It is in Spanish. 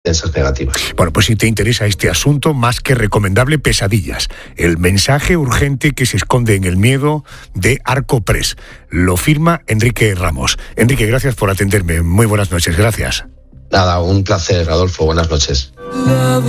experiencias negativas. Bueno, pues si te interesa este asunto, más que recomendable, Pesadillas, el mensaje urgente que se esconde en el miedo, de Arco Press. Lo firma Enrique Ramos. Enrique, gracias por atenderme. Muy buenas noches, gracias. Nada, un placer, Adolfo. Buenas noches.